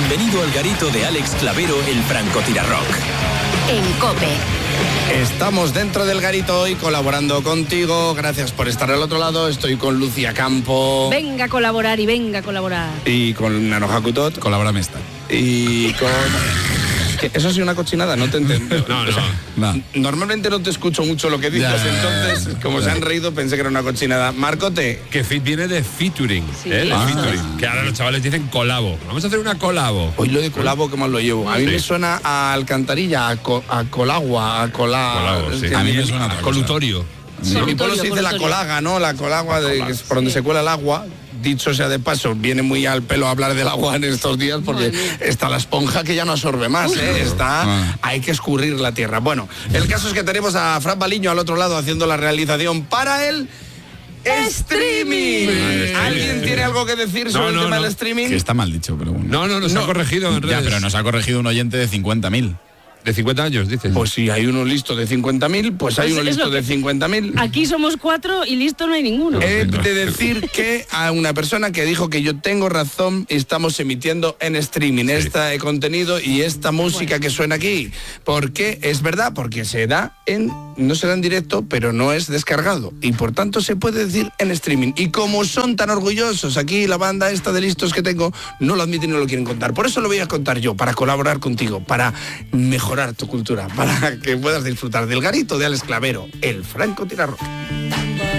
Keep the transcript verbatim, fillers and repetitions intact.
Bienvenido al garito de Alex Clavero, el francotirarrock. En COPE. Estamos dentro del garito hoy colaborando contigo. Gracias por estar al otro lado. Estoy con Lucía Campo. Venga a colaborar y venga a colaborar. Y con Nano Hakutot. Colabórame esta. Y con... que eso ha sido una cochinada, no te entiendo. No, no, o sea, no. Normalmente no te escucho mucho lo que dices, Ya, ya, entonces, ya. como Ya. se han reído, pensé que era una cochinada. Marcote. Que fit viene de featuring, Sí. ¿eh? De Ah. featuring. Que ahora los chavales dicen colabo. Vamos a hacer una colabo. Hoy lo de colabo, que más lo llevo. A mí Sí. me suena a alcantarilla, a, co- a colagua, a cola... Colabo, sí. es que A mí en- me suena otra cosa. Colutorio. Sí, en mi pueblo se dice la Colutorio. colaga, ¿no? La colagua, de, que es por donde se cuela el agua. Dicho sea de paso, viene muy al pelo hablar del agua en estos días porque Madre mía. está la esponja que ya no absorbe más, ¿eh? Está, Ah. hay que escurrir la tierra. Bueno, el caso es que tenemos a Fran Baliño al otro lado haciendo la realización para el streaming. streaming. ¿Alguien tiene algo que decir sobre No, el no, tema no. del streaming? Que está mal dicho, pero bueno. No, no, nos No. ha corregido en redes. Ya, pero nos ha corregido un oyente de cincuenta mil. De cincuenta años, dices. Pues si hay uno listo de cincuenta mil, pues hay Pues uno es listo lo que- de cincuenta mil. Aquí somos cuatro y listo no hay ninguno. He de decir que a una persona que dijo que yo tengo razón, estamos emitiendo en streaming este contenido y esta música que suena aquí. Porque es verdad, porque se da en, no se da en directo, pero no es descargado. Y por tanto se puede decir en streaming. Y como son tan orgullosos aquí, la banda esta de listos que tengo, no lo admiten y no lo quieren contar. Por eso lo voy a contar yo, para colaborar contigo, para mejorar tu cultura, para que puedas disfrutar del garito de Alex Clavero, el francotirarrock.